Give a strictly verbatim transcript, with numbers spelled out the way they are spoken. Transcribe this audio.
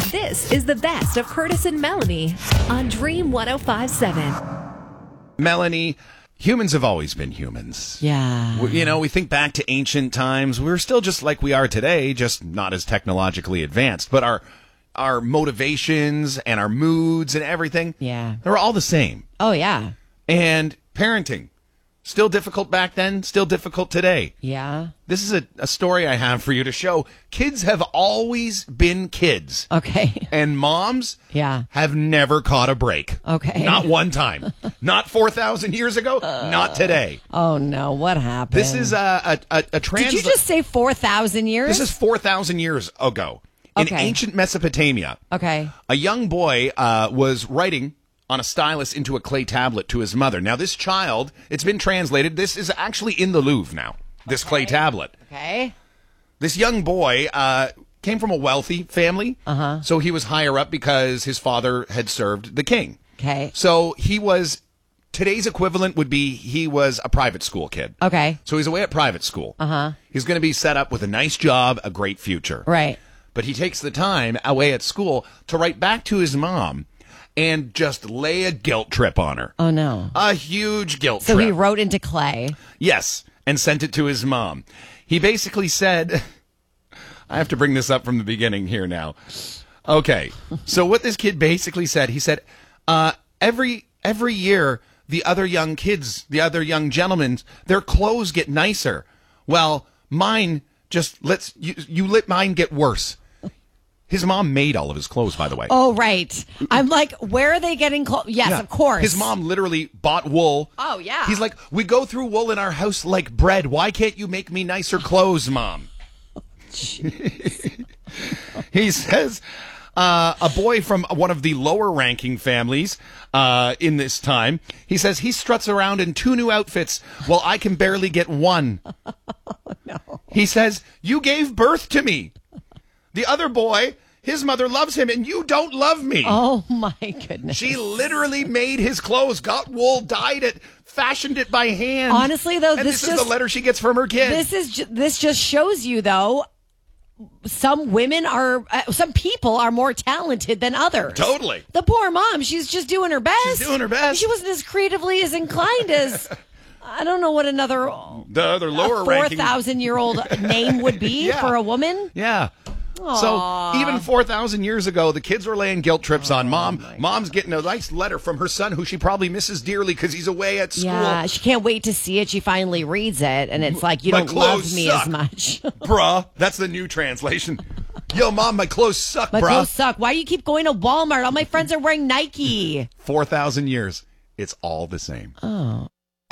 This is the best of Curtis and Melanie on Dream one oh five point seven. Melanie, humans have always been humans. Yeah. We- You know, we think back to ancient times. We're still just like we are today, just not as technologically advanced. But our our motivations and our moods and everything, Yeah. they're all the same. Oh, yeah. And parenting, still difficult back then, still difficult today. Yeah. This is a, a story I have for you to show. Kids have always been kids. Okay. And moms Yeah. have never caught a break. Okay. Not one time. Not four thousand years ago. Not today. Oh, no. What happened? This is a, a, a, a trans... Did you just say four thousand years? This is four thousand years ago. In Okay. ancient Mesopotamia, Okay. a young boy uh, was writing on a stylus into a clay tablet to his mother. Now, this child, it's been translated. This is actually in the Louvre now, this clay tablet. Okay. This young boy uh, came from a wealthy family, uh-huh. so he was higher up because his father had served the king. Okay. So he was, today's equivalent would be he was a private school kid. Okay. So he's away at private school. Uh-huh. He's going to be set up with a nice job, a great future. Right. But he takes the time away at school to write back to his mom and just lay a guilt trip on her. Oh, no. A huge guilt So trip. he wrote into clay. Yes, and sent it to his mom. He basically said, I have to bring this up from the beginning here now. Okay, so what this kid basically said, he said, uh, every every year, the other young kids, the other young gentlemen, their clothes get nicer. Well, mine just lets, you, you let mine get worse. His mom made all of his clothes, by the way. Oh, right. I'm like, where are they getting clothes? Yes, Yeah. of course. His mom literally bought wool. Oh, yeah. He's like, we go through wool in our house like bread. Why can't you make me nicer clothes, Mom? He says, uh, a boy from one of the lower ranking families uh, in this time, he says he struts around in two new outfits while I can barely get one. No. He says, you gave birth to me. The other boy, his mother loves him, and you don't love me. Oh, my goodness. She literally made his clothes, got wool, dyed it, fashioned it by hand. Honestly, though, and this this, just- is the letter she gets from her kid. This is ju- this just shows you, though, some women are, uh, some people are more talented than others. Totally. The poor mom, she's just doing her best. She's doing her best. She wasn't as creatively as inclined as, I don't know what another the other lower four ranking. thousand year old name would be Yeah. for a woman. Yeah. So even four thousand years ago, the kids were laying guilt trips on mom. Mom's getting a nice letter from her son, who she probably misses dearly because he's away at school. Yeah, she can't wait to see it. She finally reads it, and it's like, you My don't love clothes me suck. as much. Bruh. That's the new translation. Yo, Mom, my clothes suck, My bruh. clothes suck. Why do you keep going to Walmart? All my friends are wearing Nike. four thousand years. It's all the same. Oh.